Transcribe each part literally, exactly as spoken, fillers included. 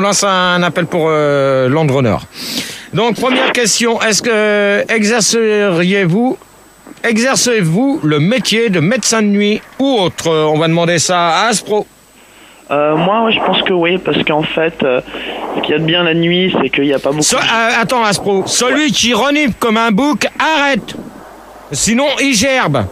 lance un appel pour euh, Landrunner. Donc, première question, est-ce que exerceriez-vous, exercez-vous le métier de médecin de nuit ou autre? On va demander ça à Aspro. Euh, moi, ouais, je pense que oui, parce qu'en fait, euh, ce qu'il y a de bien la nuit, c'est qu'il n'y a pas beaucoup... So, euh, attends, Aspro, celui ouais. qui renifle comme un bouc, arrête. Sinon, il gerbe.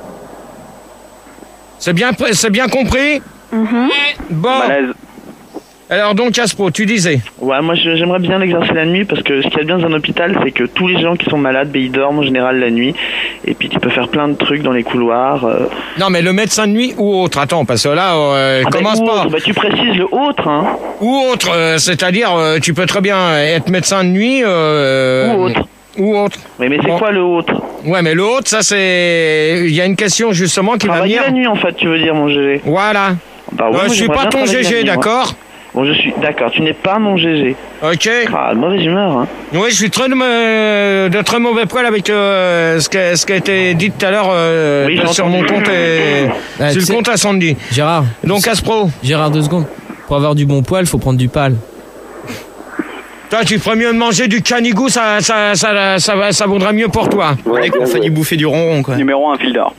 C'est bien, c'est bien compris? Mm-hmm. Bon. Malaise. Alors donc, Aspro, tu disais? Ouais, moi je, j'aimerais bien l'exercer la nuit parce que ce qu'il y a de bien dans un hôpital, c'est que tous les gens qui sont malades, ben, ils dorment en général la nuit. Et puis tu peux faire plein de trucs dans les couloirs. Euh... Non, mais le médecin de nuit ou autre? Attends, parce que là, euh, ah, commence ben, pas. Autre. Ben, tu précises le autre, hein. Ou autre, euh, c'est-à-dire, euh, tu peux très bien être médecin de nuit. Euh, ou autre. Ou autre. Oui, mais c'est bon. Quoi le autre? Ouais, mais le autre, ça c'est... Il y a une question justement qui Travailler va venir... la nuit en fait, tu veux dire, mon G G? Voilà. Bah, ouais, euh, je suis pas ton G G, d'accord? Bon, je suis d'accord, tu n'es pas mon G G. Ok. Ah, mauvaise humeur, hein. Oui, je suis très de, de très mauvais poil avec euh, ce, qui a, ce qui a été dit tout à l'heure euh, oui, sur mon compte et ouais, sur le compte à Sandy. Gérard. Donc, Aspro. Gérard, deux secondes. Pour avoir du bon poil, faut prendre du pâle. Toi, tu ferais mieux de manger du canigou, ça, ça, ça, ça, ça, ça vaudrait mieux pour toi. Ouais, qu'on fait du bouffer du ronron, quoi. Numéro un, fil d'or.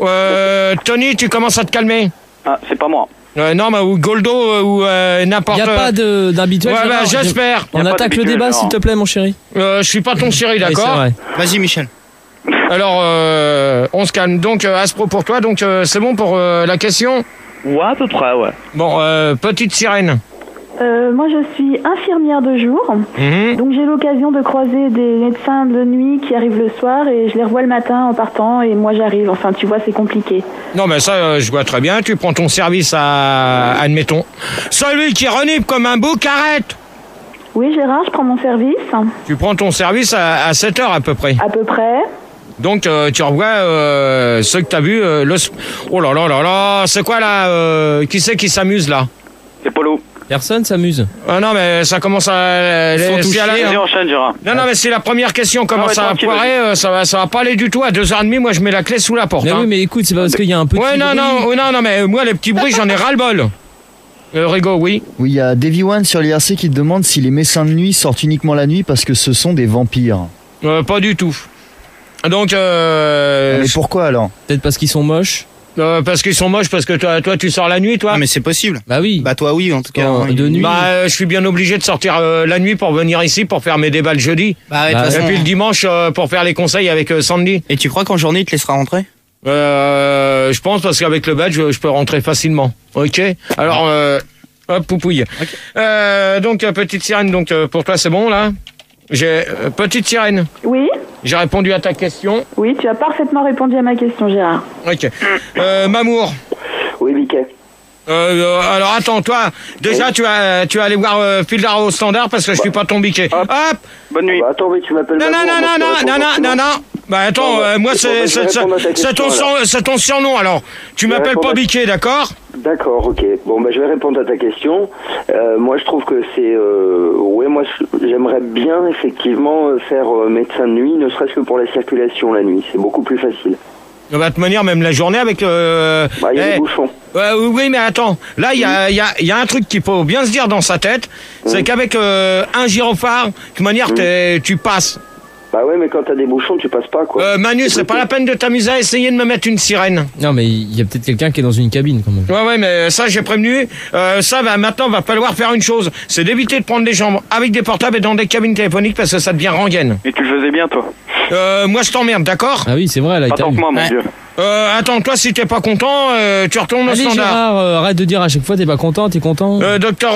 Euh, Tony, tu commences à te calmer. Ah, c'est pas moi. Euh, non, mais ou Goldo euh, ou euh, n'importe. Il n'y a pas de, d'habituel. Ouais, bah, j'espère. On attaque le débat, s'il te plaît, mon chéri. Euh, je suis pas ton chéri, d'accord? Oui, vas-y, Michel. Alors, euh, on se calme. Donc, euh, Aspro pour toi. Donc, euh, c'est bon pour euh, la question? Ouais, à peu près, ouais. Bon, euh, petite sirène. Euh, moi, je suis infirmière de jour, mmh. donc j'ai l'occasion de croiser des médecins de nuit qui arrivent le soir et je les revois le matin en partant et moi j'arrive. Enfin, tu vois, c'est compliqué. Non, mais ça, euh, je vois très bien. Tu prends ton service à, admettons, celui qui renifle comme un bouc, arrête. Oui, Gérard, je prends mon service. Tu prends ton service à, à sept heures à peu près. À peu près. Donc, euh, tu revois euh, ceux que tu as vus. Euh, le... Oh là là là là, c'est quoi là euh, qui c'est qui s'amuse là? C'est Polo. Personne s'amuse. Ah non, mais ça commence à... Ils sont touchés, hein. Enchaîne, Gérard. Non, non, mais si la première question commence ah ouais, à poirer, euh, ça va, ça va pas aller du tout. À deux heures trente, moi, je mets la clé sous la porte. Mais hein. oui, mais écoute, c'est pas parce qu'il y a un petit ouais, non, bruit. non, oh, non, non, mais moi, les petits bruits, j'en ai ras-le-bol. Euh, Rigo, oui. Oui, il y a Davy One sur l'I R C qui te demande si les médecins de nuit sortent uniquement la nuit parce que ce sont des vampires. Euh, pas du tout. Donc, euh... Mais pourquoi alors? Peut-être parce qu'ils sont moches. Euh, parce qu'ils sont moches, parce que toi, toi tu sors la nuit, toi. Ah, mais c'est possible. Bah oui. Bah toi oui, en tout cas. Oh, hein, de nuit. Bah euh, je suis bien obligé de sortir euh, la nuit pour venir ici pour faire mes débats le jeudi. Bah ouais, bah, façon, et puis le dimanche euh, pour faire les conseils avec euh, Sandy. Et tu crois qu'en journée il te laissera rentrer? Euh, je pense parce qu'avec le badge je, je peux rentrer facilement. Ok. Alors euh, hop poupouille. Okay. Euh, donc petite sirène, donc euh, pour toi c'est bon là? J'ai euh, petite sirène. Oui. J'ai répondu à ta question. Oui, tu as parfaitement répondu à ma question, Gérard. Ok. Euh, Mamour. Oui, Mickey. Euh, alors attends, toi, déjà oui. tu vas tu vas aller voir euh, Fildar au standard parce que je suis pas ton biquet. Hop. Hop. Bonne nuit. Bah, attends, mais tu m'appelles. Non non non non non non non non non. Bah attends, bon, euh, moi c'est c'est c'est ton c'est ton surnom alors. Tu m'appelles pas biquet, d'accord? D'accord, ok. Bon, bah je vais répondre à ta question. Euh, moi, je trouve que c'est... Euh, ouais, moi, j'aimerais bien, effectivement, faire euh, médecin de nuit, ne serait-ce que pour la circulation la nuit. C'est beaucoup plus facile. De toute manière, même la journée avec... Euh, bah, il y a eh, des bouchons. Euh, oui, mais attends. Là, il y a, y, a, y a un truc qu'il faut bien se dire dans sa tête. Mmh. C'est qu'avec euh, un gyrophare, de toute manière, mmh. tu passes. Bah ouais, mais quand t'as des bouchons, tu passes pas, quoi. Euh, Manu, c'est pas la peine de t'amuser à essayer de me mettre une sirène. Non, mais il y a peut-être quelqu'un qui est dans une cabine, quand même. Ouais, ouais, mais ça, j'ai prévenu. Euh, ça, va maintenant, va falloir faire une chose. C'est d'éviter de prendre des gens avec des portables et dans des cabines téléphoniques parce que ça devient rengaine. Et tu le faisais bien, toi? Euh, moi, je t'emmerde, d'accord? Ah oui, c'est vrai, là, il t'a eu. Moi, mon Dieu. Euh, attends, toi, si t'es pas content, euh, tu retournes au Allez, standard. Gérard, euh, arrête de dire à chaque fois t'es pas content, t'es content. Euh, docteur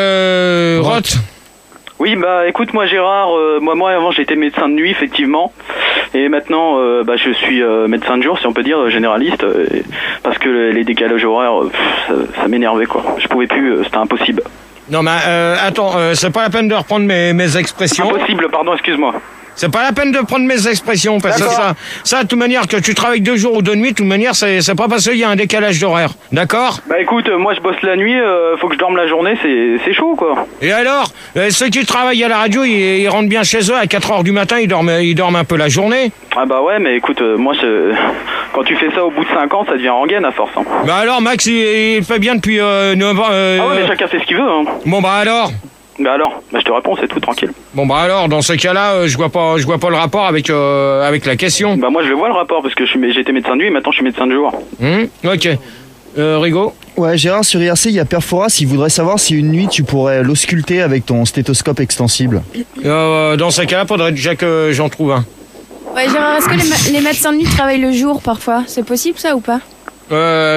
euh, Roth. Oui, bah écoute, moi Gérard, euh, moi, moi avant j'étais médecin de nuit effectivement, et maintenant euh, bah, je suis euh, médecin de jour, si on peut dire, généraliste, euh, parce que les, les décalages horaires, euh, ça, ça m'énervait quoi, je pouvais plus, euh, c'était impossible. Non mais euh, attends, euh, c'est pas la peine de reprendre mes, mes expressions. Impossible, pardon, excuse-moi. C'est pas la peine de prendre mes expressions, parce que ça, ça, de toute manière, que tu travailles deux jours ou deux nuits, de toute manière, c'est, c'est pas parce qu'il y a un décalage d'horaire. D'accord? Bah écoute, euh, moi je bosse la nuit, euh, faut que je dorme la journée, c'est, c'est chaud quoi. Et alors, euh, ceux qui travaillent à la radio, ils, ils rentrent bien chez eux à quatre heures du matin, ils dorment, ils dorment un peu la journée. Ah bah ouais, mais écoute, euh, moi, je... quand tu fais ça au bout de cinq ans, ça devient rengaine à force. Hein. Bah alors, Max, il, il fait bien depuis euh, neuf ans. Euh, ah ouais, mais chacun fait ce qu'il veut. Hein. Bon bah alors. Bah alors, bah je te réponds, c'est tout, tranquille. Bon bah alors, dans ce cas-là, euh, je vois pas, je vois pas le rapport avec euh, avec la question. Bah moi je le vois le rapport parce que je suis, j'étais médecin de nuit et maintenant je suis médecin de jour. Hum, ok. Euh, Rigo. Ouais, Gérard, sur I R C, il y a Perforas, il voudrait savoir si une nuit tu pourrais l'ausculter avec ton stéthoscope extensible. Euh, dans ce cas-là, faudrait déjà que j'en trouve un. Ouais, Gérard, est-ce que les, ma- les médecins de nuit travaillent le jour parfois? C'est possible ça ou pas? Euh,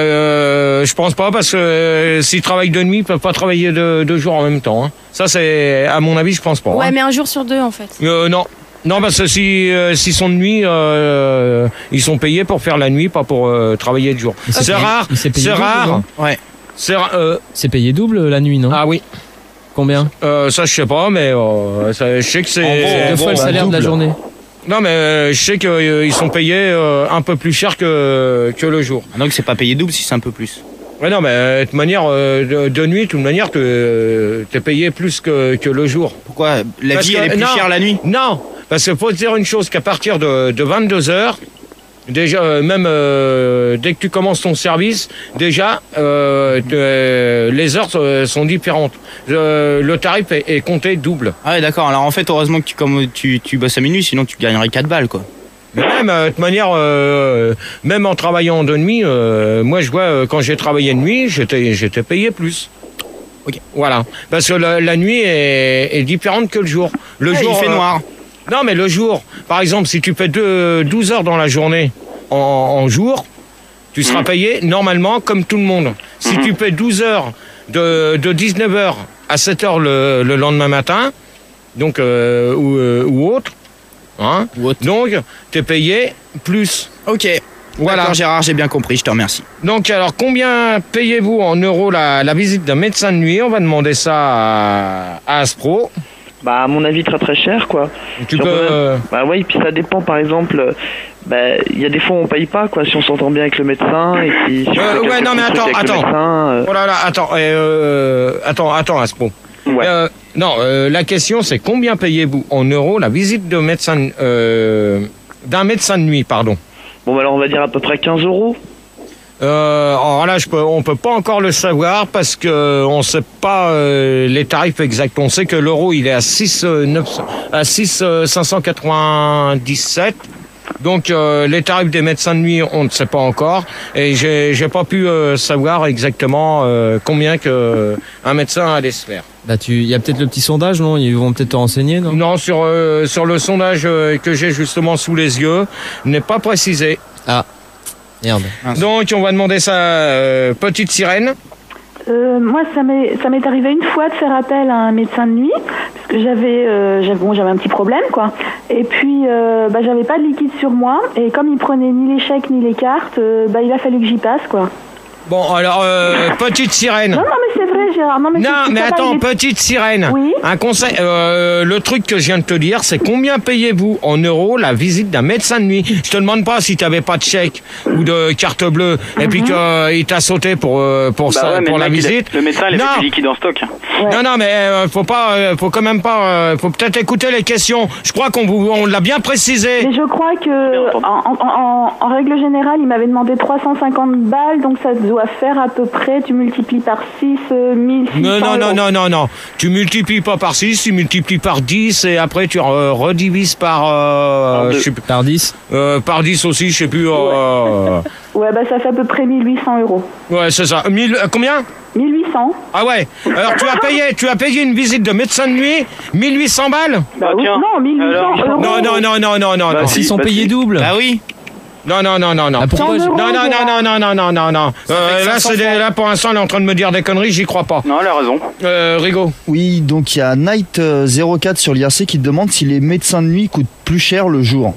euh, je pense pas parce que euh, s'ils travaillent de nuit, ils peuvent pas travailler de, de jour en même temps. Hein. Ça, c'est, à mon avis, je pense pas. Ouais, hein. mais un jour sur deux en fait. Euh, non. Non, parce que si, euh, s'ils sont de nuit, euh, ils sont payés pour faire la nuit, pas pour euh, travailler de jour. c'est C'est payé- rare. il s'est payé C'est double, rare. non Ouais. C'est ra- euh, C'est payé double la nuit, non? Ah oui. Combien? Euh, ça, je sais pas, mais euh, ça, je sais que c'est. C'est deux bon, fois le bah, salaire de la double. journée. Non, mais euh, je sais qu'ils sont payés euh, un peu plus cher que, que le jour. Ah, donc c'est pas payé double si c'est un peu plus. Ouais, non, mais euh, de toute manière, euh, de, de nuit, de toute manière, tu es payé plus que, que le jour. Pourquoi? La Parce vie, que- elle est plus non, chère la nuit? Non, parce qu'il faut te dire une chose, qu'à partir de, de vingt-deux heures, déjà, euh, même euh, dès que tu commences ton service, déjà, euh, te- euh, les heures euh, sont différentes. Euh, le tarif est, est compté double. Ah ouais, d'accord. Alors en fait, heureusement que tu, comme, tu, tu bosses à minuit, sinon tu gagnerais quatre balles, quoi. Mais même, euh, de toute manière, euh, même en travaillant de nuit, euh, moi je vois, euh, quand j'ai travaillé de nuit, j'étais j'étais payé plus. Ok. Voilà. Parce que la, la nuit est, est différente que le jour. Le Ouais, jour il fait euh, noir. Non, mais le jour, par exemple, si tu fais deux, douze heures dans la journée en, en jour, tu seras payé normalement comme tout le monde. Si tu fais douze heures de, de dix-neuf heures à sept heures le, le lendemain matin, donc euh, ou, euh, ou autre, hein, donc tu es payé plus. Ok. Voilà. D'accord, Gérard, j'ai bien compris, je te remercie. Donc alors, combien payez-vous en euros la, la visite d'un médecin de nuit? On va demander ça à, à Aspro. Bah, à mon avis, très très cher, quoi. Tu Si on peux... peut même- euh, Bah ouais, puis ça dépend, par exemple, euh, bah, il y a des fois où on paye pas, quoi, si on s'entend bien avec le médecin, et puis... Si on Euh, fait ouais, quelques non, mais petits attends, trucs avec le attends. médecin, euh, Oh là là, attends, euh, attends, attends, Aspro. Ouais. Euh, non, euh, la question c'est combien payez-vous en euros la visite de médecin, euh, d'un médecin de nuit, pardon. Bon, bah alors on va dire à peu près quinze euros. Euh, alors là, je peux, on peut pas encore le savoir parce que on sait pas euh, les tarifs exacts. On sait que l'euro il est à six, euh, neuf cents, à six euh, cinq cent quatre-vingt-dix-sept. Donc euh, les tarifs des médecins de nuit, on ne sait pas encore, et j'ai, j'ai pas pu euh, savoir exactement euh, combien que euh, un médecin allait se faire. Bah, tu, il y a peut-être le petit sondage, non? Ils vont peut-être te renseigner, non? Non, sur euh, sur le sondage euh, que j'ai justement sous les yeux, n'est pas précisé. Ah, merde. Donc on va demander ça, euh, petite sirène. Euh, moi, ça m'est ça m'est arrivé une fois de faire appel à un médecin de nuit parce que j'avais euh, j'avais bon, j'avais un petit problème, quoi. Et puis euh, bah, j'avais pas de liquide sur moi, et comme il prenait ni les chèques ni les cartes, euh, bah, il a fallu que j'y passe, quoi. Bon, alors, euh, petite sirène. Non, non, mais c'est vrai, Gérard. Non, mais, Non, c'est- mais ça va, attends, il est- petite sirène. Oui. Un conseil, euh, le truc que je viens de te dire, c'est combien payez-vous en euros la visite d'un médecin de nuit? Je te demande pas si tu n'avais pas de chèque ou de carte bleue et puis qu'il t'a sauté pour, euh, pour, Bah ça, ouais, mais pour le la mec, il a- visite. le médecin, il Non. avait du liquide en stock. Non, non, mais euh, faut pas, euh, faut quand même pas, euh, faut peut-être écouter les questions. Je crois qu'on vous, on l'a bien précisé. Mais je crois que, Bien entendu. en, en, en, en règle générale, il m'avait demandé trois cent cinquante balles, donc ça doit faire à peu près, tu multiplies par six, euh, mille six cents Non, non, non, euros. non, non, non. Tu multiplies pas par six, tu multiplies par dix et après tu euh, redivises par, euh, Par deux. je sais plus, Par dix? euh, par dix aussi, je sais plus. Euh, Ouais, bah ça fait à peu près mille huit cents euros. ouais, c'est ça. Mille, euh, combien? mille huit cents. Ah ouais. Alors tu as payé, tu as payé une visite de médecin de nuit, mille huit cents balles? Bah Bah, oui, tiens. non, mille huit cents Alors, euros. Non, non, non, non, non, non, Bah, non. si. S'ils sont bah, payés si. double? Bah oui. Non, non, non, non, non. Ah, pourquoi? cent euros, Non, non, non, Gérard. non, non, non, non, non. Euh, fait là, cinq cents c'est des- là, pour l'instant, elle est en train de me dire des conneries, j'y crois pas. Non, elle a raison. Euh, Rigo. Oui, donc il y a Night euh, zéro quatre sur l'I R C qui te demande si les médecins de nuit coûtent plus cher le jour.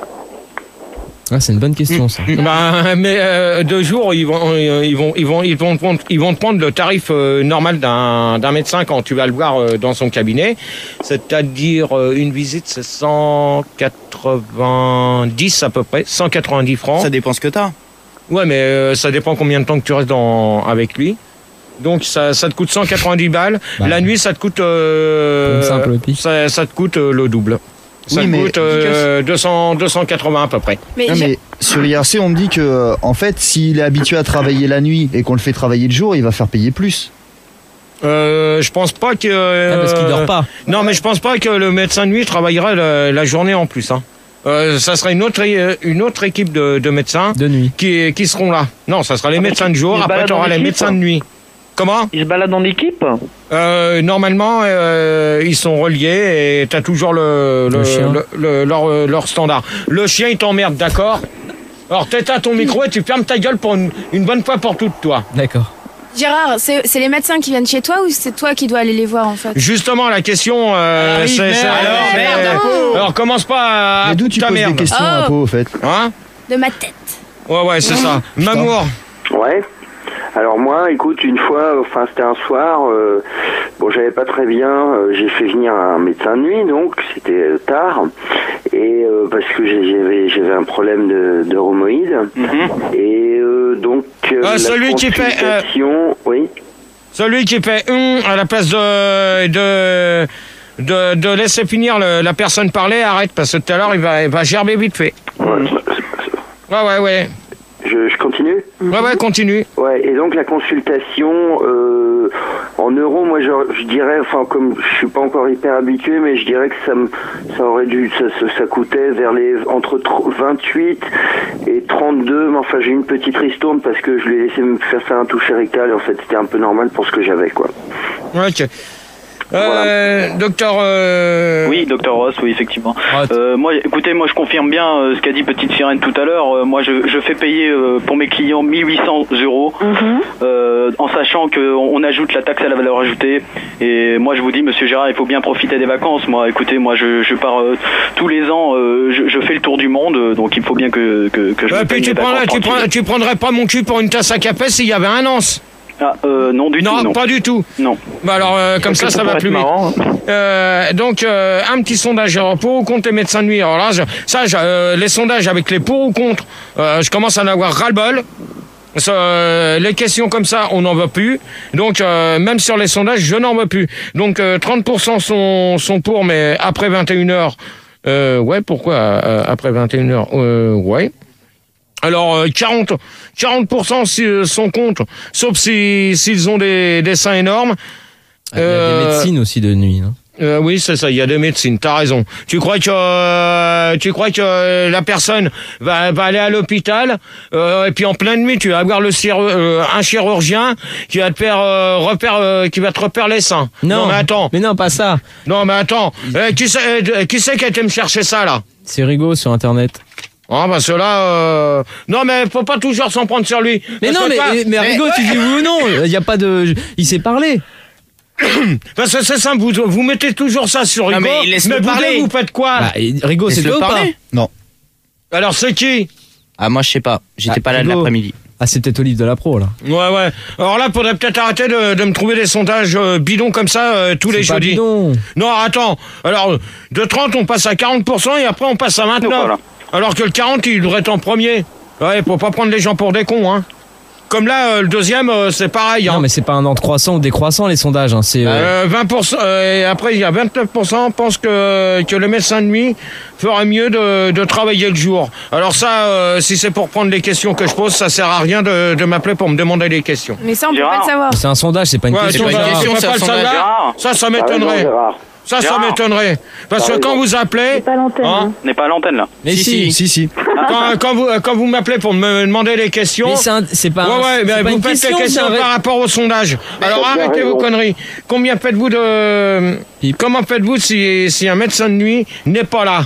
Ah, c'est une bonne question, ça. Ben, mais euh, deux jours, ils vont, euh, ils vont, ils vont, ils vont, te prendre- ils vont te prendre le tarif euh, normal d'un, d'un médecin quand tu vas le voir euh, dans son cabinet. C'est-à-dire euh, une visite, c'est cent quatre-vingt-dix à peu près, cent quatre-vingt-dix francs. Ça dépend ce que t'as. Ouais, mais euh, ça dépend combien de temps que tu restes dans, avec lui. Donc ça, ça te coûte cent quatre-vingt-dix balles. Bah, La nuit, ça te coûte, euh, Pour une simple pique. ça, ça te coûte euh, le double. Ça Oui, te mais- coûte euh, deux cents, deux cent quatre-vingts à peu près. Mais, Non, j'ai- mais sur I R C, on me dit que, euh, en fait, s'il est habitué à travailler la nuit et qu'on le fait travailler le jour, il va faire payer plus. Euh, je pense pas que... Euh, Ah, parce qu'il dort pas. Non, mais je pense pas que le médecin de nuit travaillerait la, la journée en plus. Hein. Euh, ça sera une autre, une autre équipe de, de médecins de nuit qui, qui seront là. Non, ça sera les Ah, médecins de jour, après tu auras les médecins de nuit. Comment? Ils se baladent en équipe? euh, Normalement, euh, ils sont reliés et t'as toujours le, le, Le chien. le- le- leur, leur standard. Le chien, il t'emmerde, d'accord? Alors t'éteins ton micro et tu fermes ta gueule pour une, une bonne fois pour toutes, toi. D'accord. Gérard, c'est c'est les médecins qui viennent chez toi ou c'est toi qui dois aller les voir en fait? Justement, la question, euh, Ah oui, c'est... c'est- merde, alors, ouais, merde. pardon. alors, commence pas à... Mais d'où tu ta poses merde. des questions Oh. à Pau, au fait? Hein? De ma tête. Ouais, ouais, c'est ça. Mamour. Ouais. Alors moi, écoute, une fois, enfin c'était un soir, euh, bon j'avais pas très bien, euh, j'ai fait venir un médecin de nuit, donc c'était euh, tard, et euh, parce que j'ai- j'avais j'avais un problème de, de rhumoïde, et euh, donc euh, Ah, la celui qui fait, euh, consultation- oui. Celui qui fait un à la place de, de, de, de laisser finir le- la personne parler, arrête, parce que tout à l'heure, il va, il va gerber vite fait. Ouais, Ouais, ouais, ouais. je, je continue. Ouais, ouais, continue. Ouais, et donc la consultation euh, en euros, moi je, je dirais, enfin comme je suis pas encore hyper habitué, mais je dirais que ça me, ça aurait dû, ça, ça, ça coûtait vers les entre tr- vingt-huit et trente-deux, mais enfin j'ai eu une petite ristourne parce que je lui ai laissé me faire faire un toucher rectal et en fait c'était un peu normal pour ce que j'avais quoi. Ok. Euh, docteur... Euh... Oui, docteur Ross, oui, effectivement. Euh, moi, écoutez, moi je confirme bien euh, ce qu'a dit Petite Sirène tout à l'heure. Euh, moi, je, je fais payer euh, pour mes clients mille huit cents euros, euh, en sachant qu'on on ajoute la taxe à la valeur ajoutée. Et moi, je vous dis, Monsieur Gérard, il faut bien profiter des vacances. Moi, écoutez, moi, je, je pars euh, tous les ans, euh, je, je fais le tour du monde, euh, donc il faut bien que, que, que je Euh, me puis paye tu, mes prendrais, vacances tu, prends- tranquilles. tu prendrais pas mon cul pour une tasse à café s'il y avait un once? Ah, euh, non du non, tout, non. pas du tout. Non. Bah alors, euh, comme ça, ça va plus vite. Euh, donc, euh, un petit sondage alors, pour ou contre les médecins de nuit. Alors là, je- ça, je- euh, les sondages avec les pour ou contre, euh, je commence à en avoir ras-le-bol. Ça, euh, les questions comme ça, on n'en veut plus. Donc, euh, même sur les sondages, je n'en veux plus. Donc, euh, trente pour cent sont, sont pour, mais après vingt et une heures, euh, ouais, pourquoi euh, après vingt et une heures, euh, ouais. Alors, euh, quarante, quarante pour cent si- sont contre, sauf si- s'ils ont des, des seins énormes. Il y a des médecines aussi de nuit. Hein. Euh, oui, c'est ça, il y a des médecines, t'as raison. Tu crois que euh, tu crois que euh, la personne va, va aller à l'hôpital euh, et puis en pleine nuit, tu vas avoir le chir- euh, un chirurgien qui va te faire euh, refaire euh, qui va te refaire les seins. Non, mais attends. Mais non, pas ça. Non, mais attends. Euh, qui c'est euh, qui c'est qui a été me chercher ça là? C'est Rigaud sur Internet. Ah bah cela euh... non mais faut pas toujours s'en prendre sur lui. Mais Parce non, que mais, toi- mais, mais Rigaud, tu dis oui ou non? Il y a pas de. Il s'est parlé. Parce que c'est simple, vous, vous mettez toujours ça sur Non, Rigaud, mais laisse-le vous, parler. vous faites quoi? Bah, et Rigaud, c'est Laisse-le toi ou pas? parler. Non. Alors c'est qui? Ah, moi, je sais pas. J'étais Ah, pas là de Rigaud. l'après-midi. Ah, c'est peut-être Olive de la Pro, là. Ouais, ouais. Alors là, faudrait peut-être arrêter de, de me trouver des sondages euh, bidons comme ça euh, tous les C'est pas jeudis. bidon. Non, attends. Alors, de trente, on passe à quarante pour cent et après, on passe à vingt-neuf. Voilà. Alors que le quarante, il devrait être en premier. Ouais, faut pas prendre les gens pour des cons, hein. Comme là, euh, le deuxième, euh, c'est pareil. Hein. Non, mais c'est pas un ordre croissant ou décroissant, les sondages. Hein. C'est. euh, Euh, vingt pour cent, euh, et après, il y a vingt-neuf pour cent pensent que, que le médecin de nuit ferait mieux de, de travailler le jour. Alors ça, euh, si c'est pour prendre les questions que je pose, ça sert à rien de, de m'appeler pour me demander des questions. Mais ça, on peut Gérard. pas le savoir. C'est un sondage, c'est pas une Ouais, question. sondage, une question, on peut c'est pas un le sondage. savoir. Gérard. Ça, ça Ah ouais, non, m'étonnerait. Gérard. Ça, ça Gérard. m'étonnerait. Parce T'as que quand raison. vous C'est appelez, pas l'antenne. hein, hein. On n'est pas à l'antenne là. Mais si. Si, si. si. quand, quand vous, quand vous m'appelez pour me demander des questions, Mais c'est un- c'est pas. ouais, un- ouais, c'est mais pas vous une faites question, les questions c'est un- par rapport au sondage. Alors t'as bien arrêtez vos raison. conneries. Combien faites-vous de... Comment faites-vous si, si un médecin de nuit n'est pas là?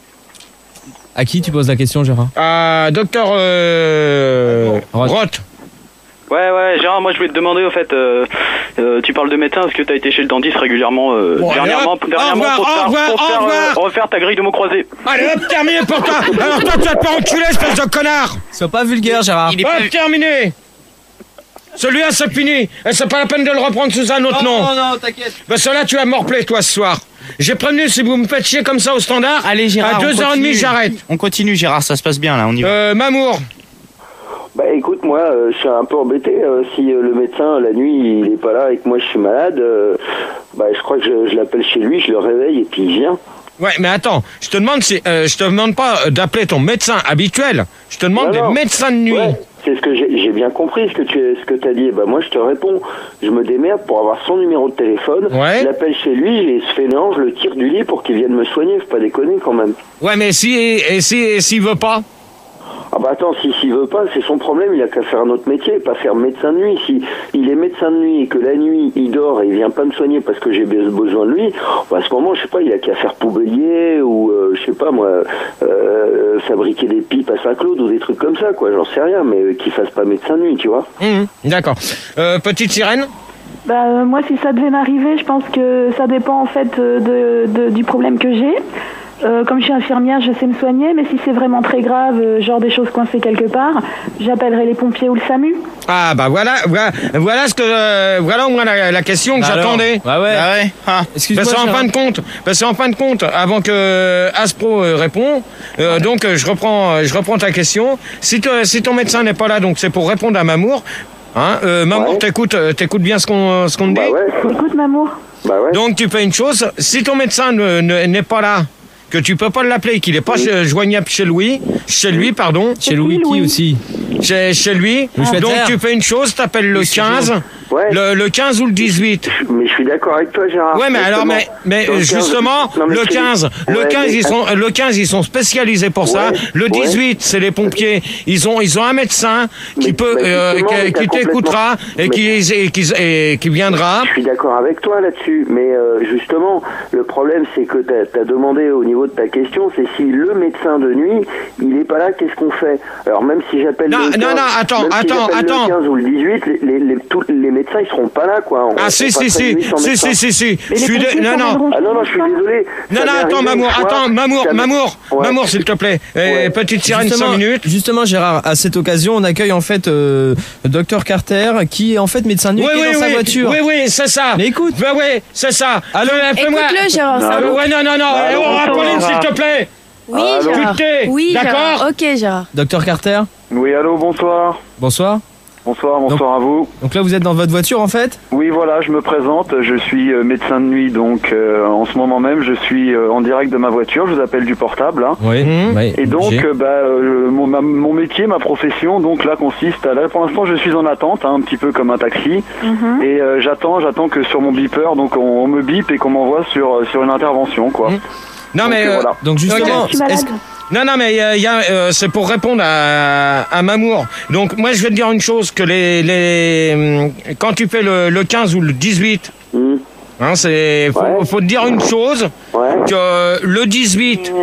À qui tu poses la question, Gérard? À docteur euh, Roth. Roth. Ouais, ouais, Gérard, moi je voulais te demander, au fait, euh, euh, tu parles de médecin, est-ce que tu as été chez le dentiste régulièrement euh, Bon, allez, dernièrement, hop, dernièrement au revoir, pour, te au faire, revoir, pour te au faire, revoir. euh, refaire ta grille de mots croisés? Allez, hop, terminé pour toi. Alors toi, tu vas te faire enculer, espèce de connard. Sois pas vulgaire, Gérard. Il est Hop, terminé. Celui-là, c'est fini. Et c'est pas la peine de le reprendre sous un autre nom. Non, non, t'inquiète. Ben celui-là, tu vas me replaire, toi, ce soir. J'ai prévenu, si vous me faites chier comme ça au standard, Allez, Gérard. à on deux heures trente, continue. j'arrête. On continue, Gérard, ça se passe bien là, on y va. Euh, Mamour. Bah écoute, moi euh, je suis un peu embêté. euh, si euh, le médecin la nuit il est pas là et que moi je suis malade, euh, bah je crois que je, je l'appelle chez lui, je le réveille et puis il vient. Ouais, mais attends, je te demande si, euh, je te demande pas d'appeler ton médecin habituel. Je te demande Non, des non. médecins de nuit. Ouais. C'est ce que j'ai j'ai bien compris, ce que tu ce que t'as dit. Bah moi je te réponds, je me démerde pour avoir son numéro de téléphone, Ouais. je l'appelle chez lui, et ce fainéant, je le tire du lit pour qu'il vienne me soigner, faut pas déconner quand même. Ouais, mais si, et si, et s'il veut pas? Ah bah attends, si s'il veut pas, c'est son problème, il a qu'à faire un autre métier, pas faire médecin de nuit. Si il est médecin de nuit et que la nuit il dort et il vient pas me soigner parce que j'ai besoin de lui, bah à ce moment, je sais pas, il a qu'à faire poubelier ou euh, je sais pas moi, euh, fabriquer des pipes à Saint-Claude ou des trucs comme ça, quoi. J'en sais rien, mais euh, qu'il fasse pas médecin de nuit, tu vois. Mmh, d'accord. Euh, petite sirène? Bah, euh, moi, si ça devait m'arriver, je pense que ça dépend en fait euh, de, de- du problème que j'ai. Euh, comme je suis infirmière, je sais me soigner, mais si c'est vraiment très grave, euh, genre des choses coincées quelque part, j'appellerai les pompiers ou le SAMU. Ah bah voilà, voilà, voilà ce que, euh, voilà au moins la, la question que Bah alors. j'attendais. Bah ouais. Ah ouais. Ah. Excuse-moi. Parce qu'en Gérard. fin de compte, parce qu'en fin de compte, avant que Aspro euh, répond, euh, donc euh, je reprends, euh, je reprends ta question. Si, te- si ton médecin n'est pas là, donc c'est pour répondre à Mamour. Hein, euh, Mamour, Ouais. t'écoutes, euh, t'écoutes bien ce qu'on, ce qu'on te Bah dit. ouais, Écoute, Mamour. bah ouais. Donc tu fais une chose. Si ton médecin ne- ne- n'est pas là, que tu peux pas l'appeler, qu'il n'est pas chez- joignable chez lui, chez lui, pardon, Chez Louis Louis. qui aussi. chez, chez lui. Le chouette Donc vert. tu fais une chose, t'appelles le quinze, Ouais. le, le quinze ou le dix-huit. Mais je suis d'accord avec toi, Gérard. Ouais, mais alors, mais, mais Dans le quinze, justement, non, mais le c'est- quinze, le Ouais, quinze, mais- ils sont, le quinze, ils sont spécialisés pour ça. Ouais, Le ouais. dix-huit, c'est les pompiers. Ils ont, ils ont un médecin qui Mais- peut, mais euh, justement, qui, mais qui t'as t'écoutera et complètement- qui, et qui, et qui viendra. Je suis d'accord avec toi là-dessus, mais euh, justement, le problème c'est que tu as demandé au niveau de ta question, c'est si le médecin de nuit, il est pas là, qu'est-ce qu'on fait? Alors même si j'appelle Non, le non, quinze, non, attends, même si attends, j'appelle attends. le quinze ou le dix-huit, les, les, les, tous les médecins ils seront pas là, quoi. On- Ah on si, passe si, la si, nuit sans si, médecin. si, si, si. Mais Je les suis dé- pompiers non, non. s'emmèneront Ah non, non, je suis désolé. Non, Ça non, m'est attends, arrivé Mamour, une fois. attends, Mamour, Ça m'est- Mamour, Ouais. Mamour, s'il te plaît. Eh, Ouais. petite sirène, cinq Justement, minutes. justement, Gérard, à cette occasion, on accueille en fait euh, Docteur Carter, qui est en fait médecin de nuit, Oui, qui est oui, dans sa oui, voiture. oui, oui, c'est ça. Mais écoute. Bah oui, c'est ça. Allô, Fais- fais-moi- Écoute-le, Gérard. Non, ça allô. va. Ouais, non, non, non. Allô, Eh, oh, bonjour, Apolline, s'il Gérard. te plaît. Oui, Allô. Gérard. Tu t'es, Oui, d'accord? Gérard. Ok, Gérard. Docteur Carter, Oui, allô, bonsoir. bonsoir. Bonsoir, bonsoir à vous. Donc là, vous êtes dans votre voiture en fait. Oui, voilà, je me présente. Je suis euh, médecin de nuit, donc euh, en ce moment même, je suis euh, en direct de ma voiture. Je vous appelle du portable. Hein. Oui. Mhm. oui, Et donc, j'ai- euh, bah, euh, mon, ma- mon métier, ma profession, donc là consiste à là. Pour l'instant, je suis en attente, hein, un petit peu comme un taxi, Mhm. et euh, j'attends, j'attends que sur mon beeper, donc on, on me bip et qu'on m'envoie sur euh, sur une intervention, quoi. Mhm. Non, Donc, mais. euh, euh, voilà. Donc justement, Je suis malade. est-ce que- Non, non, mais il y a, il y a, euh, c'est pour répondre à, à Mamour. Donc, moi, je vais te dire une chose, que les, les, hum, quand tu fais le, le quinze ou le dix-huit, Hmm. hein, c'est, faut, Ouais. faut te dire une chose, Ouais. que le dix-huit,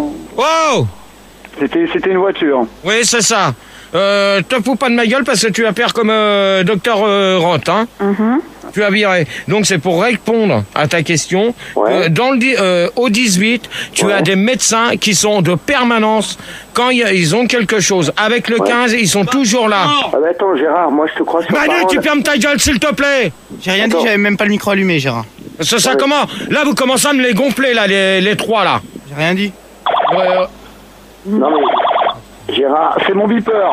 oh! C'était c'était une voiture. Oui, c'est ça. Euh, te fous pas de ma gueule parce que tu vas faire comme euh, docteur euh, Roth, hein. Mhm. Tu as viré. Donc c'est pour répondre à ta question. Ouais. Euh, dans le, di- euh, au dix-huit, tu Ouais. as des médecins qui sont de permanence quand y a- ils ont quelque chose. Avec le Ouais. quinze, ils sont toujours là. Ah bah attends, Gérard, moi je te crois sur Manu, parole. tu fermes ta gueule, s'il te plaît. J'ai rien dit, Attends. j'avais même pas le micro allumé, Gérard. Ça, ça Ouais. comment? Là, vous commencez à me les gonfler, là, les, les trois, là. J'ai rien dit. Euh, Non mais Gérard, C'est mon beeper.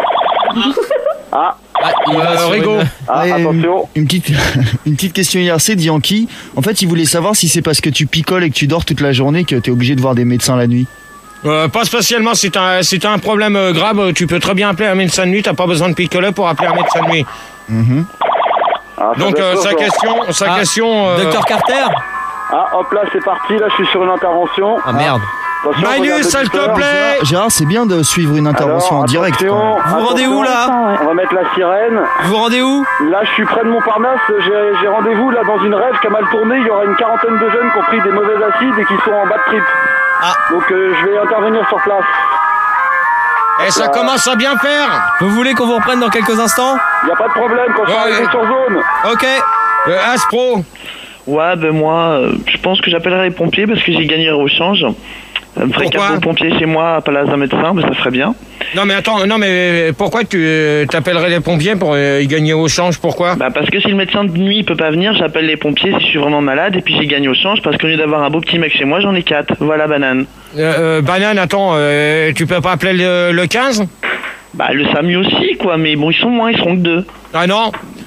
ah, Ah, il va Euh, sur Rigaud. une- Ah, Ouais, attention. Une petite, une petite question I R C de Yankee. En fait, il voulait savoir si c'est parce que tu picoles et que tu dors toute la journée que t'es obligé de voir des médecins la nuit. euh, pas spécialement. Si t'as si t'as un problème euh, grave, euh, tu peux très bien appeler un médecin de nuit. T'as pas besoin de picoler pour appeler un médecin de nuit. Mhm. Ah, ça Donc doit euh, être sa urgent. question, sa Ah, question. euh, Docteur Carter. Ah, hop là, c'est parti. Là, je suis sur une intervention. Ah merde. Attention, Manu, regarde le s'il te beeper. plaît. Gérard, c'est bien de suivre une intervention Alors, en direct. attention, quand même. Vous vous rendez où là? Ça, ouais. On va mettre la sirène. Vous vous rendez où? Là, je suis près de Montparnasse. J'ai j'ai rendez-vous là dans une rêve qui a mal tourné. Il y aura une quarantaine de jeunes qui ont pris des mauvais acides et qui sont en bas de trip. Ah. Donc, euh, je vais intervenir sur place. Et ça commence à bien faire. Vous voulez qu'on vous reprenne dans quelques instants? Il n'y a pas de problème quand je suis Ouais, arrivé ouais. sur zone. Ok. Euh, Aspro. Ouais, ben moi, euh, je pense que j'appellerai les pompiers parce que j'y gagnerai au change. Ça me ferait Pourquoi quatre bons pompiers chez moi à Palace d'un médecin, ben ça serait bien. Non mais attends, non mais pourquoi tu euh, t'appellerais les pompiers pour euh, y gagner au change? Pourquoi? Bah parce que si le médecin de nuit peut pas venir, j'appelle les pompiers si je suis vraiment malade et puis j'y gagne au change parce qu'au lieu d'avoir un beau petit mec chez moi, j'en ai quatre. Voilà, banane. Euh, euh, Banane, attends, euh, tu peux pas appeler le, le quinze? Bah le SAMU aussi quoi, mais bon ils sont moins, ils seront que deux. Ah non,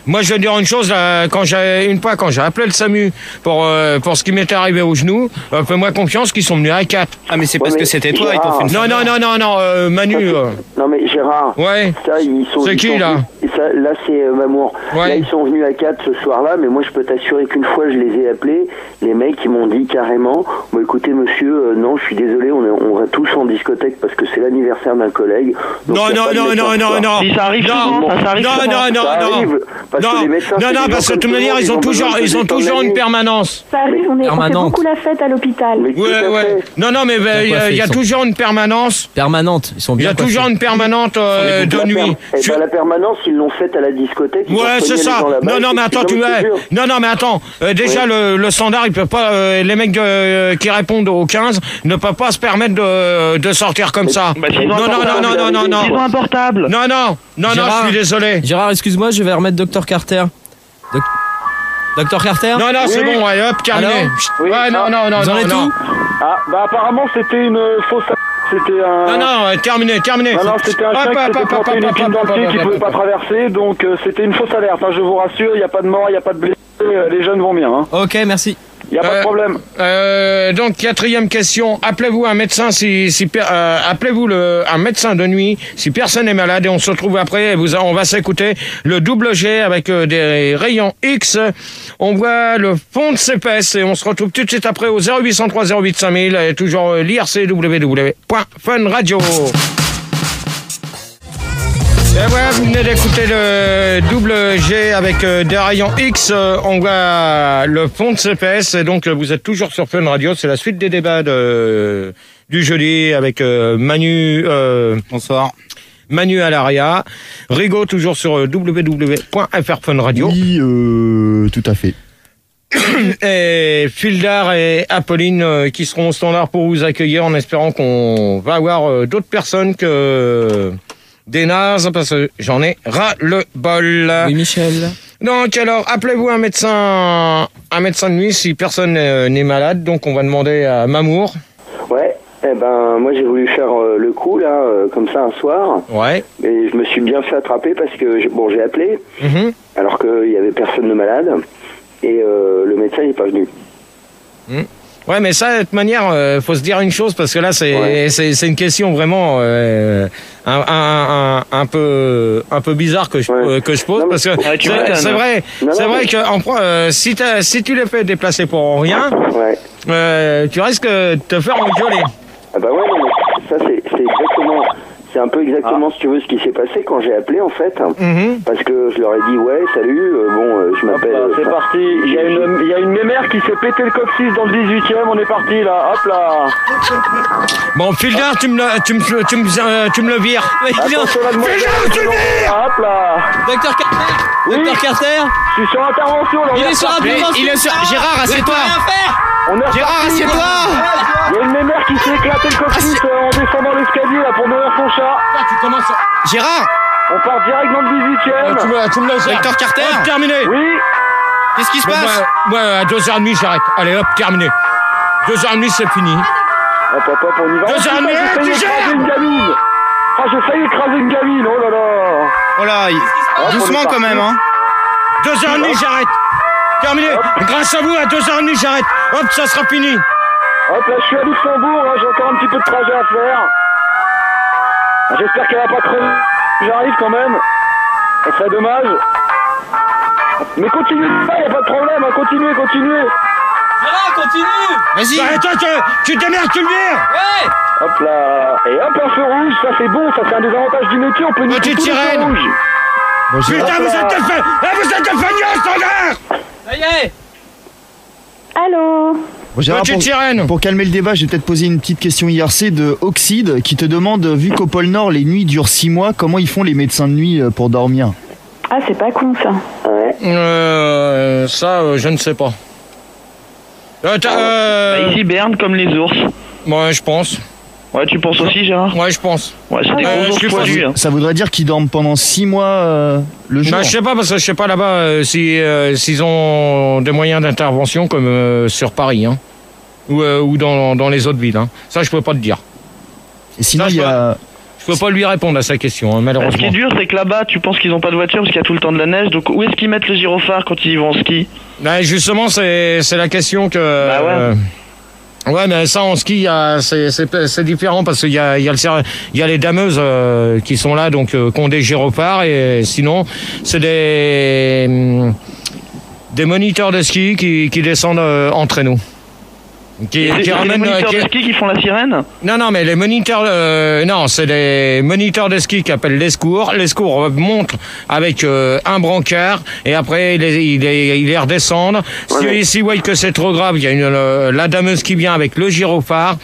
Moi, je vais dire une chose, là, quand j'ai, une fois, quand j'ai appelé le SAMU pour, euh, pour ce qui m'était arrivé au genou, euh, fais-moi confiance qu'ils sont venus à quatre. Ah, mais c'est Ouais, parce mais que c'était toi, ils Gérard, t'ont fait une Non, non, non, non, non, euh, Manu. euh, Non mais Gérard, Ouais. ça ils sont. C'est ils qui, sont là venus- et ça, Là c'est euh, Mamour. Ouais. Là ils sont venus à quatre ce soir-là, mais moi je peux t'assurer qu'une fois je les ai appelés, les mecs ils m'ont dit carrément, bon écoutez monsieur, euh, non je suis désolé, on, est, on va tous en discothèque parce que c'est l'anniversaire d'un collègue. Donc Non, y a non, pas de non, médecin non, ce non, soir. non. Si, ça arrive non, souvent, ça arrive non, souvent. non, non, Ça non, arrive, parce que non, les médecins, non, c'est non, des parce gens que de toute comme manière, tout le ils ont monde, ils ont toujours, besoin de ils ont se toujours une détendre. permanence. Ça arrive, on, est, on fait Permanente. beaucoup la fête à l'hôpital. Mais tout Ouais, à ouais. fait. Non, non, mais ben, il y a, il y a Ils sont- toujours une permanence. Permanente. Ils sont Il y bien a toujours coiffés. une permanente euh, de La per- nuit. Eh Je- ben, la permanence, ils l'ont faite à la discothèque. ils ont Ouais, soigné c'est les ça. gens là-bas, Non, non, mais attends, tu non, mais je te veux. jure. Non, non, mais attends. Euh, déjà, Oui. le, le standard, il peut pas. euh, les mecs de- qui répondent au quinze ne peuvent pas se permettre de, de sortir comme ça. Bah, s'ils ont non, un non, non, portable, non, non, non, non. Ils ont un portable. Non, non, non, non, Gérard. je suis désolé. Gérard, excuse-moi, je vais remettre Docteur Carter. Doc- Docteur Carter. Non, non, c'est Oui. bon, ouais, hop, terminé. Alors Chut. Oui. Ouais, non, non, non, Vous en non, êtes non. où Ah, bah apparemment c'était une fausse. C'était un. Non, non, euh, terminé, terminé. Non, non, c'était un Hop, chien qui hop, s'était hop, planté hop, une hop, épine hop, dans hop, le pied hop, qui hop, pouvait hop, pas hop. traverser, donc euh, c'était une fausse alerte, hein, je vous rassure, il n'y a pas de mort, il n'y a pas de blessés, euh, les jeunes vont bien, hein. Ok, merci. Il n'y a pas Euh, de problème. Euh, donc quatrième question, appelez-vous un médecin si, si per- euh, appelez-vous le un médecin de nuit si personne n'est malade et on se retrouve après et vous on va s'écouter le double G avec euh, des rayons X. On voit le fond de ses fesses et on se retrouve tout de suite après au zéro huit cent trois zéro huit cinq mille et toujours euh, l'I R C w w w point fun radio. Et voilà, vous venez d'écouter le double G avec euh, des rayons X. Euh, on voit le fond de ses fesses. Et donc, euh, vous êtes toujours sur Fun Radio. C'est la suite des débats de, du jeudi avec euh, Manu. Euh, Bonsoir. Manu Alaria. Rigaud, toujours sur euh, w w w point f r Fun Radio. Oui, euh, tout à fait. Et Fildar et Apolline euh, qui seront au standard pour vous accueillir en espérant qu'on va avoir euh, d'autres personnes que des nazes parce que j'en ai ras le bol. Oui, Michel. Donc alors, appelez-vous un médecin, un médecin de nuit si personne n'est n'est malade. Donc on va demander à Mamour. Ouais, eh ben moi j'ai voulu faire euh, le coup là, euh, comme ça un soir, Ouais. mais je me suis bien fait attraper parce que j'ai- bon j'ai appelé Mhm. alors qu'il y avait personne de malade et euh, le médecin il est pas venu. Ouais, mais ça, de toute manière, euh, faut se dire une chose parce que là, c'est Ouais. c'est c'est une question vraiment euh, un, un, un, un peu un peu bizarre que je Ouais. que je pose Non, mais- parce que Ouais, tu c'est m'étonnes. c'est vrai, Non, c'est non, vrai mais- que en, pro- euh, si t'as- si tu les fais déplacer pour rien, Ouais. euh, tu risques de te faire engueuler. Ah bah ouais, non, mais ça c'est c'est exactement, c'est un peu exactement si tu veux ce qui s'est passé quand j'ai appelé en fait, Mhm. parce que je leur ai dit ouais salut, euh, bon euh, je m'appelle. Hop là, c'est enfin, parti, il y, a une, il y a une mémère qui s'est pété le coccyx dans le dix-huitième, on est parti là, hop là. Bon, Fildar, tu me le tu me tu me euh, tu me le vires. Attention la demoiselle, tu le hop là. Docteur Carter. Oui. Docteur Carter. Je suis sur intervention là. on Il est sur reparti. intervention. il est sur- Gérard, assieds-toi. On est Gérard, reparti. assieds-toi. Il y a une mémère qui s'est éclaté le coccyx euh, en descendant l'escalier là pour nourrir son chat. Tu commences. Gérard, On part direct dans le euh, dix-huitième. tu me tu me le gères. Docteur Carter. Hop, terminé. Oui. Qu'est-ce qui se Bon, passe? bah, ouais, à deux heures trente, j'arrête. Allez, hop, terminé. deux heures trente, c'est fini. Hop hop hop, on y va. Deux Oh, heures putain, et demie, j'ai failli tu gères. écraser une gamine. Ah, j'ai failli écraser une gamine, oh là là. Oh là, il- Hop, on doucement est quand parti. même, hein. deux heures trente, j'arrête. Terminé. Grâce à vous, à deux heures trente, j'arrête. Hop, ça sera fini. Hop là, je suis à Luxembourg, hein, j'ai encore un petit peu de trajet à faire. J'espère qu'elle va pas crever. J'arrive quand même. Ça serait dommage. Mais continuez pas, y a pas de problème, hein, continuez, continuez. Gérard, continue. Vas-y. Bah, toi, tu, tu t'émerdes, tu le vires. Ouais. Hop là. Et hop, un feu rouge, ça c'est bon, ça c'est un des avantages du métier, on peut niquer Petite tous les feux sirène. rouges. Bon, j'ai- Putain, vous êtes des fa- eh, vous êtes des feignants, standard. Ça y est. Allô bon, Gérard, Petite pour, sirène. pour calmer le débat, je vais peut-être poser une petite question I R C de Oxide qui te demande, vu qu'au pôle Nord les nuits durent six mois, comment ils font les médecins de nuit euh, pour dormir? Ah, c'est pas con ça. Ouais. Euh, ça, euh, je ne sais pas. Euh, t'as, Bah, euh, ils hibernent comme les ours. ouais, je pense. Ouais, tu penses aussi, Gérard? Ouais, je pense. Ouais, c'est des Euh, gros je ours suis poilus. hein. Ça voudrait dire qu'ils dorment pendant six mois euh, le jour. Bah, je sais pas, parce que je sais pas là-bas euh, si, euh, s'ils ont des moyens d'intervention comme euh, sur Paris, hein. Ou, euh, ou dans, dans les autres villes, hein. Ça, je peux pas te dire. Et sinon, Ça, je il y a, Je Je peux pas lui répondre à sa question, hein, Ce malheureusement. qui est dur, c'est que là-bas, tu penses qu'ils ont pas de voiture parce qu'il y a tout le temps de la neige. Donc où est-ce qu'ils mettent le gyrophare quand ils vont en ski? Ben, justement, c'est c'est la question que. Bah ouais. euh, ouais, mais ça en ski, il y a- c'est c'est c'est différent parce qu'il y a il y a le ser- il y a les dameuses euh, qui sont là, donc euh, qui ont des gyrophares, et sinon c'est des hum, des moniteurs de ski qui qui descendent euh, en traîneau. Qui, C'est qui c'est les ramènent, euh, moniteurs qui- de ski qui font la sirène? Non, non, mais les moniteurs, euh, non, c'est des moniteurs de ski qui appellent les secours. Les secours montent avec euh, un brancard et après ils les, ils les, ils les redescendent. Si Ouais. s'ils voient que c'est trop grave, il y a une, euh, la dameuse qui vient avec le gyrophare.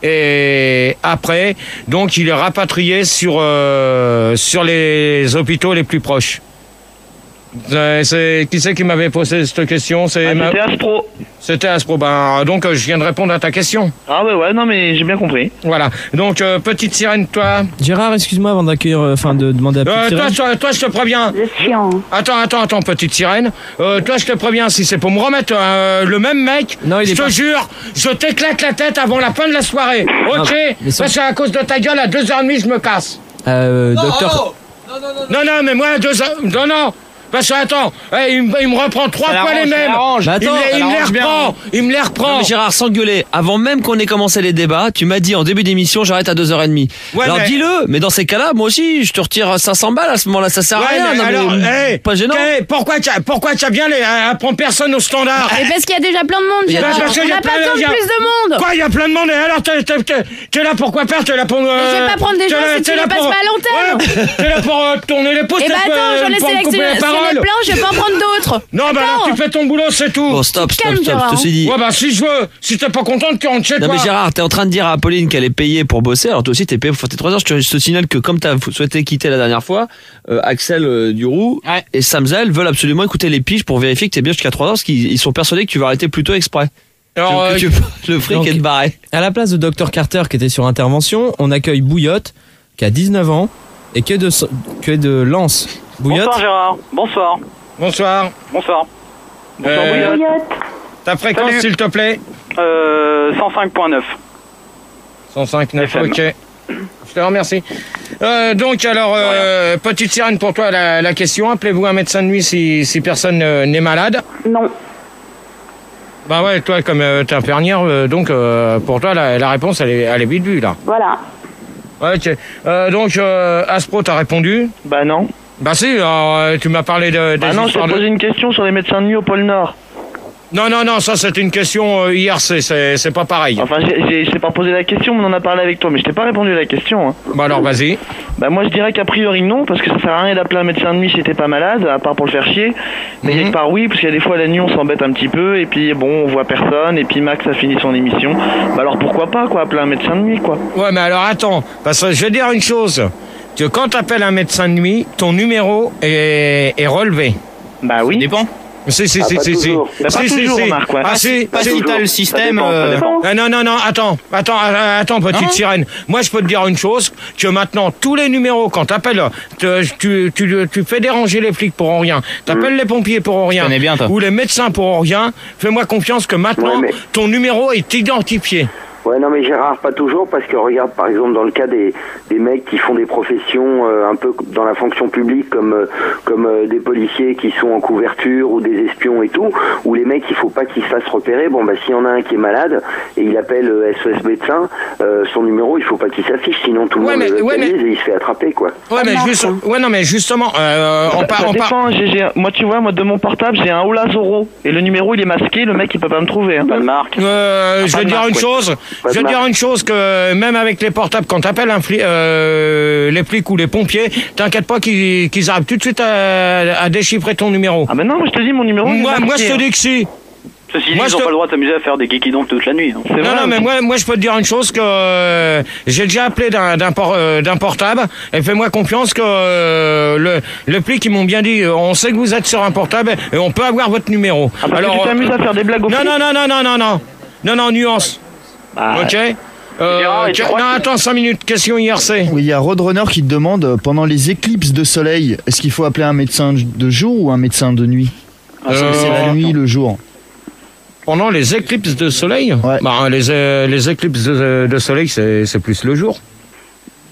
Et après, donc il est rapatrié sur, euh, sur les hôpitaux les plus proches. Euh, c'est, qui c'est qui m'avait posé cette question? C'est Ah, ma- C'était Aspro. C'était Aspro. Ben, donc euh, je viens de répondre à ta question. Ah ouais, ouais, non mais j'ai bien compris. Voilà. Donc, euh, petite sirène, toi. Gérard, excuse-moi avant d'accueillir, euh, enfin de demander à la Euh, petite toi, sirène. toi, toi, je te préviens. C'est chiant. Attends, attends, attends, petite sirène. Euh, toi, je te préviens, si c'est pour me remettre euh, le même mec, Non, il je est te pas- jure, je t'éclate la tête avant la fin de la soirée. Ok? mais ça- Parce qu'à cause de ta gueule, à deux heures trente, je me casse. Euh, docteur. Non, non, mais moi, à deux heures... Non, non. Parce que, attends, eh, il, me- il me reprend trois Ça fois l'arrange, les ça mêmes. l'arrange. Bah Il, attends, me- ça il me les l'arrange bien. reprend. Il me les reprend. Non, mais Gérard, sans gueuler, avant même qu'on ait commencé les débats, tu m'as dit en début d'émission, j'arrête à deux heures trente. Ouais, alors mais- dis-le, mais dans ces cas-là, moi aussi, je te retire cinq cents balles à ce moment-là, ça sert à Ouais, rien. mais non, mais, alors, hum, hey, pas gênant. hey, pourquoi tu pourquoi tu viens les, à, à prendre personne au standard? Mais parce qu'il y a déjà plein de monde, Il y a- Gérard. parce qu'il On y a n'a plein pas de- besoin de il y a- plus de monde. Quoi, il y a plein de monde, et alors t'es, t'es, t'es, t'es là pour quoi faire? T'es là pour... Euh, je vais pas prendre des t'es gens là- si t'es tu là les passes pour- pas à l'antenne. Ouais, t'es là pour euh, tourner les pouces, Eh bah t'es attends, pas- j'en ai pour me couper sélectionné les paroles. plein, je vais pas en prendre d'autres. Non, bah alors Attends. tu fais ton boulot, c'est tout. Bon, stop, stop, Calme, stop, Gérard, je te suis dit. Ouais, bah si je veux, si t'es pas contente, tu rentres chez Non toi. mais Gérard, t'es en train de dire à Apolline qu'elle est payée pour bosser, alors toi aussi t'es payé pour faire tes trois heures. Je te, je te signale que comme t'as souhaité quitter la dernière fois, euh, Axel euh, Duroux Ouais. et Samzel veulent absolument écouter les piges pour vérifier que t'es bien jusqu'à trois heures, parce qu'ils ils sont persuadés que tu vas arrêter plus tôt exprès. Alors, que euh, tu le fric donc- et te barrer. À la place de docteur Carter qui était sur intervention, on accueille Bouillotte qui a dix-neuf ans et qui est de, que de Lens. Bouillotte. Bonsoir Gérard. Bonsoir. bonsoir. Bonsoir. Bonsoir Euh, Bouillotte. Bouillotte. Ta fréquence, Salut. s'il te plaît. Euh, cent cinq point neuf. cent cinq neuf, F M. ok. Je te remercie. Euh, donc, alors, euh, petite sirène pour toi, la, la question. Appelez-vous un médecin de nuit si, si personne euh, n'est malade. Non. Bah ouais, toi, comme euh, t'es infirmière, euh, donc euh, pour toi, la, la réponse, elle est, elle est vite vue, là. Voilà. Ouais, ok. Euh, donc, euh, Aspro, t'as répondu? Bah non. Bah si, alors, euh, tu m'as parlé de, des Bah non, je t'ai histoires de... posé une question sur les médecins de nuit au pôle Nord. Non, non, non, ça, c'est une question euh, I R C, c'est c'est pas pareil. Enfin, j'ai- j'ai- je t'ai pas posé la question, mais on en a parlé avec toi, mais je t'ai pas répondu à la question. Hein. Bah alors, vas-y. Bah moi je dirais qu'a priori non, parce que ça sert à rien d'appeler un médecin de nuit si t'es pas malade, à part pour le faire chier. Mais Mhm. quelque part oui, parce qu'il y a des fois la nuit on s'embête un petit peu, et puis bon on voit personne, et puis Max a fini son émission. Bah alors pourquoi pas quoi, appeler un médecin de nuit quoi. Ouais, mais alors, attends, parce que je vais dire une chose. Que quand t'appelles un médecin de nuit, ton numéro est, est relevé. Bah oui. Ça dépend. Si, si, Ah, si, pas si, si. toujours. Bah, pas Si, si, toujours, si. Marc, ouais. Ah, si, Pas si. si t'as le Ça système. dépend, ça euh, dépend. Ah, non, non, non, attends, attends, euh, attends, petite Hein sirène. Moi, je peux te dire une chose, que maintenant, tous les numéros, quand t'appelles, te- tu, tu, tu fais déranger les flics pour rien, t'appelles les pompiers pour rien, connais bien, toi. ou les médecins pour rien, fais-moi confiance que maintenant, Ouais, mais- ton numéro est identifié. Ouais, non, mais Gérard, pas toujours, parce que regarde, par exemple, dans le cas des, des mecs qui font des professions euh, un peu dans la fonction publique, comme, euh, comme euh, des policiers qui sont en couverture, ou des espions et tout, où les mecs, il faut pas qu'ils se fassent repérer. Bon, bah, s'il y en a un qui est malade, et il appelle euh, S O S médecin, euh, son numéro, il faut pas qu'il s'affiche, sinon tout le Ouais, monde mais- le ouais, mais- localise et il se fait attraper, quoi. Ouais, mais juste, ouais, non, mais justement, euh, on Ça, part, ça on part. dépend, j'ai- j'ai- moi tu vois, moi de mon portable j'ai un Ola Zoro, et le numéro il est masqué, le mec il peut pas me trouver. Hein. Pas de marque. Euh, je Pas vais de dire marque, une ouais. chose. Pas de Je vais dire marque. une chose que même avec les portables, quand t'appelles un flic, euh, les flics ou les pompiers, t'inquiète pas qu'ils qu'ils arrivent tout de suite à, à déchiffrer ton numéro. Ah bah non, moi je te dis mon numéro il est Moi, masqué, moi, je te hein. dis que si. Ceci dit, Moi, ils je ont te- pas le droit de s'amuser à faire des kikidons toute la nuit. hein. C'est Non, vrai, non, mais moi, moi, je peux te dire une chose que euh, j'ai déjà appelé d'un d'un por- euh, d'un portable et fais-moi confiance que euh, le, le flic, ils m'ont bien dit, euh, on sait que vous êtes sur un portable et on peut avoir votre numéro. Ah, parce que tu euh, t'amuses à faire des blagues au non, flic. non, non, non, non, non, non, non, non, nuance. Bah, Ok. Euh, Gérard, et tu que- crois non, que- attends, cinq minutes. Question I R C. Oui, il y a Roadrunner qui te demande, euh, pendant les éclipses de soleil, est-ce qu'il faut appeler un médecin de jour ou un médecin de nuit? Parce que c'est la Euh, nuit, le jour. Pendant les éclipses de soleil Ouais. bah, les, euh, les éclipses de, de soleil, c'est c'est plus le jour.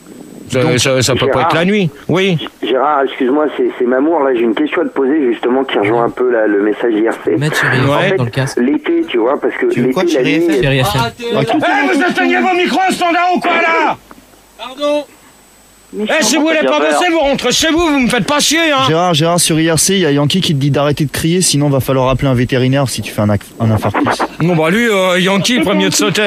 Ça, Donc, ça, ça peut pas Gérard, être la nuit. Oui. Gérard, excuse-moi, c'est, c'est Mamour. Là, j'ai une question à te poser justement qui rejoint un peu là, le message d'I R C. Mettre sur En ouais, fait, dans le casque. l'été, tu vois, parce que Tu veux l'été, quoi, la Chérie nuit. F M? Chérie F M. Eh, vous éteignez vos micros en standard ou quoi là? Pardon. Eh, si vous voulez pas bosser, vous rentrez chez vous, vous me faites pas chier, hein. Gérard, Gérard, sur I R C, il y a Yankee qui te dit d'arrêter de crier, sinon va falloir appeler un vétérinaire si tu fais un, ac- un infarctus. Bon bah lui, euh, Yankee, le premier de sauter.